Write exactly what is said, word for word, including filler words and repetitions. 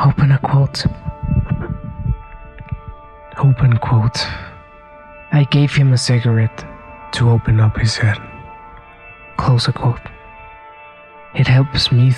Open a quote. Open quote. I gave him a cigarette to open up his head. Close a quote. It helps me